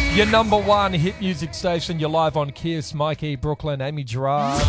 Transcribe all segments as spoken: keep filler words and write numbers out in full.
Your number one hit music station. You're live on Kiss. Mikey, Brooklyn, Amy Gerard.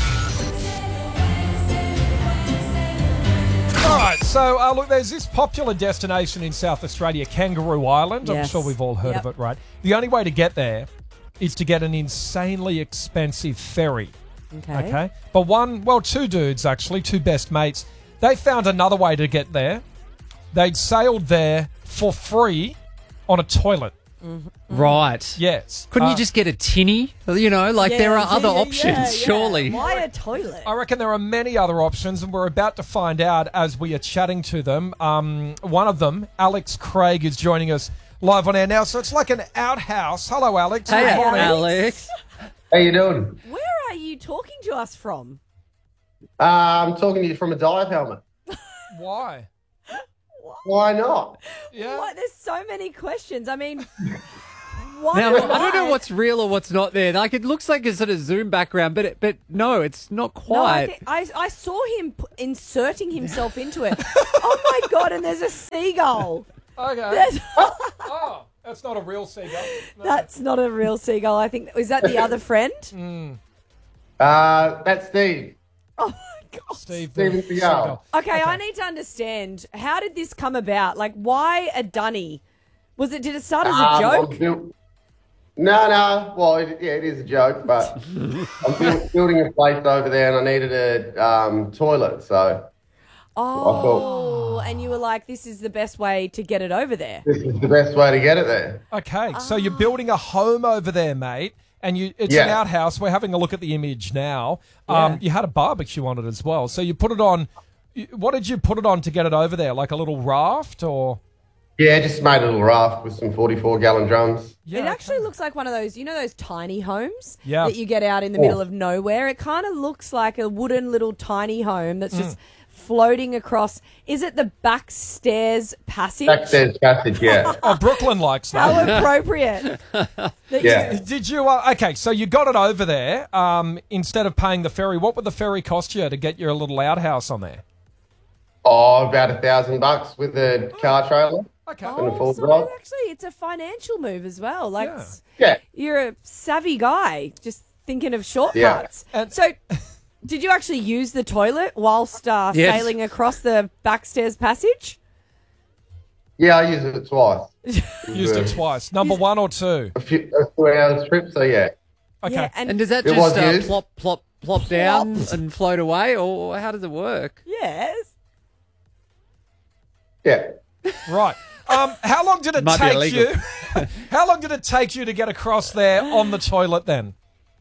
All right, so uh, look, there's this popular destination in South Australia, Kangaroo Island. Yes. I'm sure we've all heard Yep. of it, right? The only way to get there is to get an insanely expensive ferry. Okay. Okay. But one, well, two dudes actually, two best mates, they found another way to get there. They'd sailed there for free on a toilet. Right. Yes. Couldn't Uh, you just get a tinny? You know, like there are Yeah, other yeah, yeah, options, yeah. surely. Why a toilet? I reckon there are many other options, and we're about to find out as we are chatting to them. Um, one of them, Alex Craig, is joining us live on air now. So it's like an outhouse. Hello, Alex. Hey, Good morning. Alex. How you doing? Where are you talking to us from? Uh, I'm talking to you from a dive helmet. Why? Why not? Yeah. What? There's so many questions. I mean, why? Now, I don't know why? what's real or what's not there. Like, it looks like a sort of Zoom background, but it, but no, it's not No, I, quite. think, I, I saw him p- inserting himself into it. Oh my God, and there's a seagull. Okay. There's- Oh, that's not a real seagull. No. That's not a real seagull. I think, is that the other friend? Uh, that's Steve. Oh my God. Steve Steven the Seagal. seagull. Okay, I need to understand. How did this come about? Like, why a dunny? Was it? Did it start as a Um, joke? I'm built- No, no. Well, it, yeah, it is a joke, but I'm build, building a place over there, and I needed a um, toilet, so Oh, and you were like, "This is the best way to get it over there." this is the best way to get it there. Okay, so you're building a home over there, mate, and you it's an Yeah. outhouse. We're having a look at the image now. Um, Yeah. You had a barbecue on it as well. So you put it on. you- What did you put it on to get it over there? Like a little raft, or Yeah, just made a little raft with some forty-four gallon drums. yeah, it okay. actually looks like one of those, you know, those tiny homes Yeah. that you get out in the middle of nowhere. It kind of looks like a wooden little tiny home that's just floating across. Is it the backstairs passage? Backstairs passage, yeah. Oh, Brooklyn likes that. How appropriate. That you- Yeah. Did you? Uh, okay, so you got it over there. Um, instead of paying the ferry, what would the ferry cost you to get your little outhouse on there? Oh, about a thousand bucks with a car trailer. Okay. And a Oh, full so drive. actually, it's a financial move as well. Like, Yeah. s- Yeah. you're a savvy guy, just thinking of shortcuts. Yeah. And- So, did you actually use the toilet whilst uh, Yes. sailing across the backstairs passage? Yeah, I use it twice. Used it twice. Number one or two? A few, a few hours trip, so yeah. Okay. Yeah, and, And does that It just was uh, used. plop, plop, plop down and float away, or how does it work? yes. Yeah. Right. Um, how long did it Might be take illegal. you? How long did it take you to get across there on the toilet then?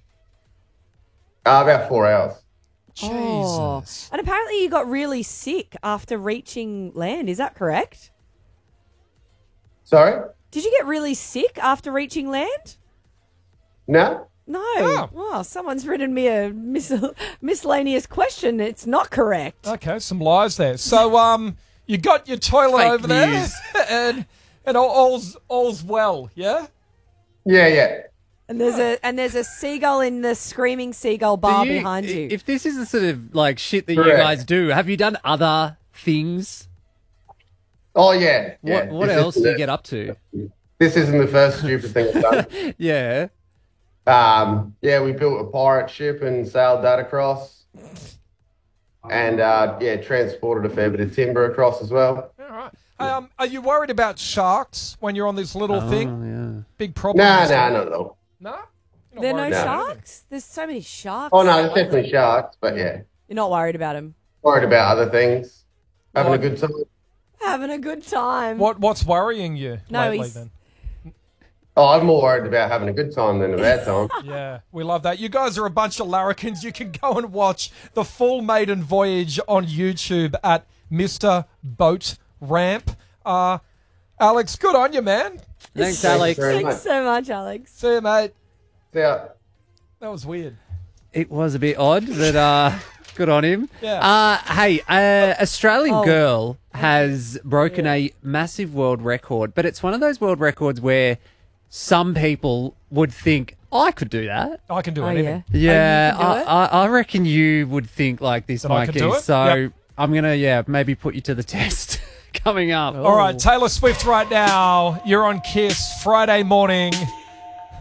Uh, about four hours. Oh. Jesus. And apparently, you got really sick after reaching land. Is that correct? Sorry? Did you get really sick after reaching land? No? No. Oh. Well, someone's written me a mis- miscellaneous question. It's not correct. Okay, some lies there. So, um, you got your toilet Fake over there, news. and and all, all's all's well. Yeah. Yeah, yeah. And there's a and there's a seagull in the screaming seagull bar Do you- behind you. If this is the sort of like shit that you Correct. guys do, have you done other things? Oh, yeah. yeah. What what This else isn't do you the- get up to? This isn't the first stupid thing I've done. Yeah. Um, yeah, we built a pirate ship and sailed that across. And, uh, yeah, transported a fair bit of timber across as well. All right. Um, are you worried about sharks when you're on this little thing? Oh, yeah. Big problem. No, is no, there? not at all. No. You're not there are no worried about sharks? There's so many sharks. Oh, no, there's definitely sharks, but yeah. You're not worried about them. Worried about other things. Having What? a good time. Having a good time. anything? What What's worrying you No, lately he's- then? Oh, I'm more worried about having a good time than a bad time. Yeah, we love that. You guys are a bunch of larrikins. You can go and watch the full maiden voyage on YouTube at Mister Boat Ramp. Uh, Alex, good on you, man. Thanks, Thanks Alex. very Thanks much. so much, Alex. See you, mate. Yeah. That was weird. It was a bit odd, but uh, good on him. Yeah. Uh, hey, uh, Australian Oh. girl has broken a massive world record, but it's one of those world records where some people would think, I could do that. I can do Oh, anything. yeah. Yeah, Oh, you can do it? I, I, I reckon you would think like this, That I could Mikey. do it? So Yep. I'm going to, yeah, maybe put you to the test coming up. All right, Taylor Swift right now. You're on Kiss Friday morning.